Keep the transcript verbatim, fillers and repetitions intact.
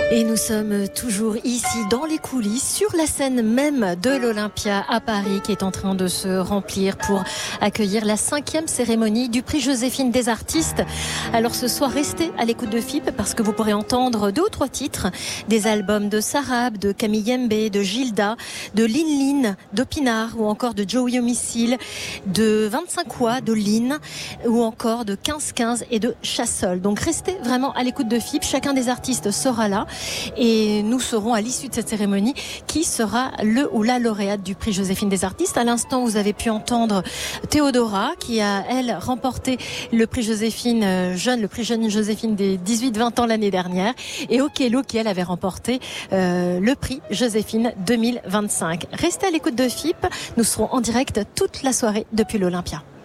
Et nous sommes toujours ici dans les coulisses, sur la scène même de l'Olympia à Paris, qui est en train de se remplir pour accueillir la cinquième cérémonie du prix Joséphine des artistes. Alors ce soir, restez à l'écoute de F I P parce que vous pourrez entendre deux ou trois titres des albums de Sarab, de Camille Yembe, de Gilda, de Lin Lin, de Pinard ou encore de Joey Homicile, de vingt-cinq Oix, de Lynn ou encore de quinze quinze et de Chassol. Donc restez vraiment à l'écoute de F I P. Chacun des artistes sera là. Et nous saurons à l'issue de cette cérémonie qui sera le ou la lauréate du prix Joséphine des artistes. À l'instant, vous avez pu entendre Théodora qui a, elle, remporté le prix Joséphine jeune, le prix jeune Joséphine des dix-huit vingt ans l'année dernière. Et Okello qui, elle, avait remporté euh, le prix Joséphine deux mille vingt-cinq. Restez à l'écoute de F I P. Nous serons en direct toute la soirée depuis l'Olympia.